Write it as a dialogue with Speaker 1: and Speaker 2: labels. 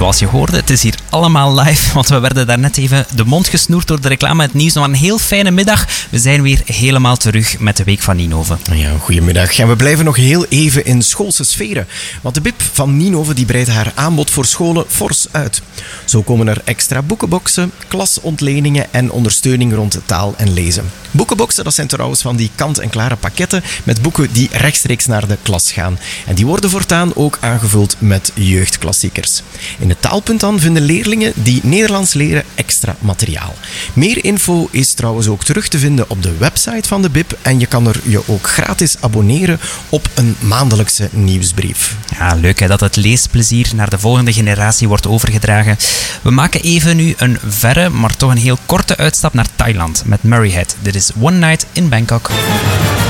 Speaker 1: Zoals je hoorde, het is hier allemaal live, want we werden daarnet even de mond gesnoerd door de reclame. Het nieuws. Nog een heel fijne middag. We zijn weer helemaal terug met de Week van Ninove.
Speaker 2: Ja, goedemiddag. En we blijven nog heel even in schoolse sferen. Want de BIP van Ninove die breidt haar aanbod voor scholen fors uit. Zo komen er extra boekenboxen, klasontleningen en ondersteuning rond taal en lezen. Boekenboxen, dat zijn trouwens van die kant-en-klare pakketten met boeken die rechtstreeks naar de klas gaan. En die worden voortaan ook aangevuld met jeugdklassiekers. In het taalpunt dan vinden leerlingen die Nederlands leren extra materiaal. Meer info is trouwens ook terug te vinden op de website van de BIP en je kan er je ook gratis abonneren op een maandelijkse nieuwsbrief.
Speaker 1: Ja, leuk hè, dat het leesplezier naar de volgende generatie wordt overgedragen. We maken even nu een verre, maar toch een heel korte uitstap naar Thailand met Murray Head. Dit is One Night in Bangkok.